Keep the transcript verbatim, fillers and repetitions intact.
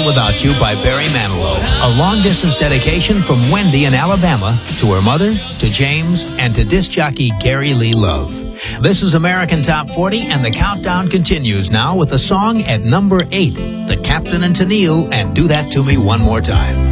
Without You by Barry Manilow. A long-distance dedication from Wendy in Alabama to her mother, to James, and to disc jockey Gary Lee Love. This is American Top forty, and the countdown continues now with a song at number eight, The Captain and Tennille, and Do That To Me One More Time.